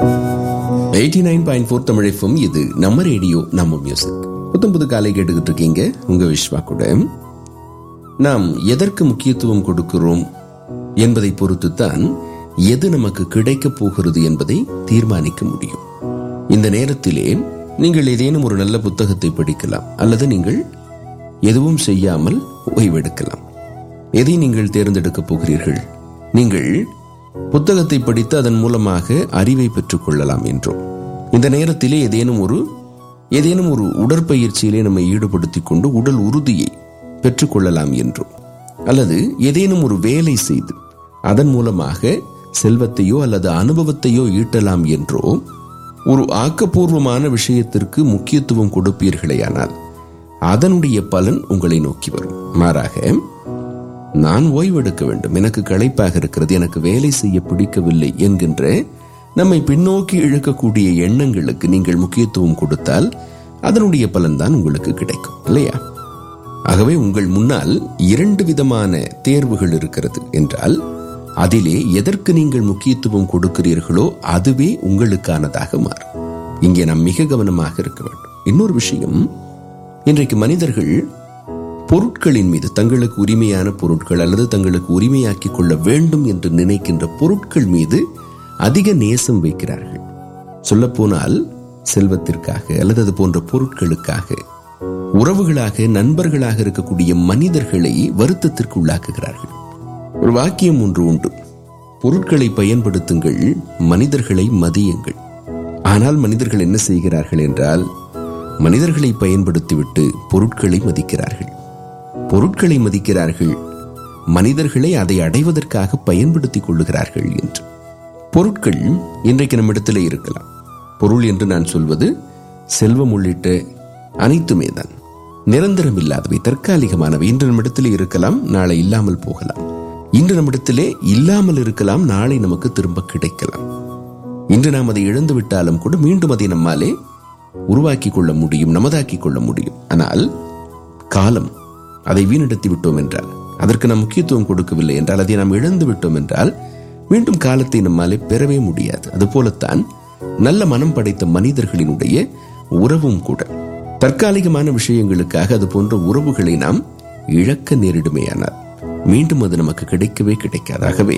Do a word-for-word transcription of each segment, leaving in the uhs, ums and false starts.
Eighty nine point four Tamil FM. இது நம்ம radio நம்ம மியூசிக். புத்தம் புது காலை கேட்டுக்கிட்டு இருக்கீங்க உங்க விஸ்வா கூட. நாம் எதற்கு முக்கியத்துவம் கொடுக்கிறோம் என்பதை பொறுத்துத்தான் எது நமக்கு கிடைக்க போகிறது என்பதை தீர்மானிக்க முடியும். இந்த நேரத்திலே நீங்கள் ஏதேனும் ஒரு நல்ல புத்தகத்தை படிக்கலாம், அல்லது நீங்கள் எதுவும் செய்யாமல் ஓய்வெடுக்கலாம். எதை நீங்கள் தேர்ந்தெடுக்கப் போகிறீர்கள்? நீங்கள் புத்தகத்தை படித்து அதன் மூலமாக அறிவை பெற்றுக் கொள்ளலாம் என்றும், இந்த நேரத்திலே ஏதேனும் ஒரு ஏதேனும் ஒரு உடற்பயிற்சியிலே நம்மை ஈடுபடுத்திக் கொண்டு உடல் உறுதியை பெற்றுக் கொள்ளலாம் என்றும், அல்லது ஏதேனும் ஒரு வேலை செய்து அதன் மூலமாக செல்வத்தையோ அல்லது அனுபவத்தையோ ஈட்டலாம் என்றோ ஒரு ஆக்கப்பூர்வமான விஷயத்திற்கு முக்கியத்துவம் கொடுப்பீர்களேயானால் அதனுடைய பலன் உங்களை நோக்கி வரும். மாறாக, நான் ஓய்வெடுக்க வேண்டும், எனக்கு களைப்பாக இருக்கிறது, எனக்கு வேலை செய்ய பிடிக்கவில்லை என்கின்ற நம்மை பின்னோக்கி இழுக்கக்கூடிய எண்ணங்களுக்கு நீங்கள் முக்கியத்துவம் கொடுத்தால் அதனுடைய பலன்தான் உங்களுக்கு கிடைக்கும், இல்லையா? ஆகவே உங்கள் முன்னால் இரண்டு விதமான தேர்வுகள் இருக்கிறது என்றால், அதிலே எதற்கு நீங்கள் முக்கியத்துவம் கொடுக்கிறீர்களோ அதுவே உங்களுக்கானதாக மாறும். இங்கே நாம் மிக கவனமாக இருக்க வேண்டும். இன்னொரு விஷயம், இன்றைக்கு மனிதர்கள் பொருட்களின் மீது, தங்களுக்கு உரிமையான பொருட்கள் அல்லது தங்களுக்கு உரிமையாக்கிக் கொள்ள வேண்டும் என்று நினைக்கின்ற பொருட்கள் மீது அதிக நேசம் வைக்கிறார்கள். சொல்ல போனால் செல்வத்திற்காக அல்லது அது போன்ற பொருட்களுக்காக உறவுகளாக நண்பர்களாக இருக்கக்கூடிய மனிதர்களை வருத்தத்திற்கு உள்ளாக்குகிறார்கள். ஒரு வாக்கியம் ஒன்று உண்டு, பொருட்களை பயன்படுத்துங்கள், மனிதர்களை மதியுங்கள். ஆனால் மனிதர்கள் என்ன செய்கிறார்கள் என்றால், மனிதர்களை பயன்படுத்திவிட்டு பொருட்களை மதிக்கிறார்கள். பொருட்களை மதிக்கிறார்கள், மனிதர்களை அதை அடைவதற்காக பயன்படுத்திக் கொள்ளுகிறார்கள் என்று. பொருட்கள் இன்றைக்கு நம்மிடத்திலே இருக்கலாம். பொருள் என்று நான் சொல்வது செல்வம் உள்ளிட்ட அனைத்துமே தான் நிரந்தரம் இல்லாதவை, தற்காலிகமானவை. இன்று நம்மிடத்திலே இருக்கலாம், நாளை இல்லாமல் போகலாம். இன்று நம்மிடத்திலே இல்லாமல் இருக்கலாம், நாளை நமக்கு திரும்ப கிடைக்கலாம். இன்று நாம் அதை இழந்து விட்டாலும் கூட மீண்டும் அதை நம்மாலே உருவாக்கி கொள்ள முடியும், நமதாக்கி கொள்ள முடியும். ஆனால் காலம், அதை வீணடித்து விட்டோம் என்றால், அதற்கு நாம் முக்கியத்துவம் கொடுக்கவில்லை என்றால், அதை நாம் இழந்து விட்டோம் என்றால் மீண்டும் காலத்தை நம்மாலே பெறவே முடியாது. அதுபோலத்தான் நல்ல மனம் படைத்த மனிதர்களினுடைய உறவும் கூட. தற்காலிகமான விஷயங்களுக்காக அது போன்ற உறவுகளை நாம் இழக்க நேரிடுமேயானால் மீண்டும் அது நமக்கு கிடைக்கவே கிடைக்காது. ஆகவே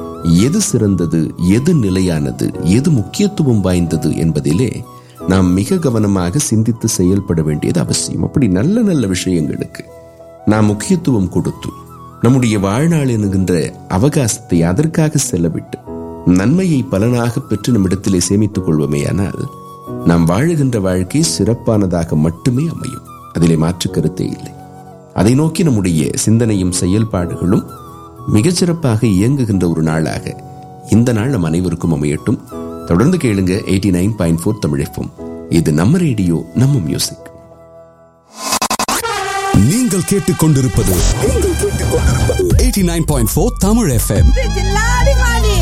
எது சிறந்தது, எது நிலையானது, எது முக்கியத்துவம் வாய்ந்தது என்பதிலே நாம் மிக கவனமாக சிந்தித்து செயல்பட வேண்டியது அவசியம். அப்படி நல்ல நல்ல விஷயங்களுக்கு நாம் முக்கியத்துவம் கொடுத்து நம்முடைய வாழ்நாள் என்கின்ற அவகாசத்தை அதற்காக செலவிட்டு நன்மையை பலனாக பெற்று நம்மிடத்திலே சேமித்துக் கொள்வோமேயானால் நாம் வாழுகின்ற வாழ்க்கை சிறப்பானதாக மட்டுமே அமையும். அதிலே மாற்று கருத்தே இல்லை. அதை நோக்கி நம்முடைய சிந்தனையும் செயல்பாடுகளும் மிகச்சிறப்பாக இயங்குகின்ற ஒரு நாளாக இந்த நாள் நம் அனைவருக்கும் அமையட்டும். தொடர்ந்து கேளுங்க eighty nine point four Tamil FM. இது நம்ம ரேடியோ நம்ம மியூசிக். நீங்கள் கேட்டுக்கொண்டிருப்பது eighty nine point four Tamil FM.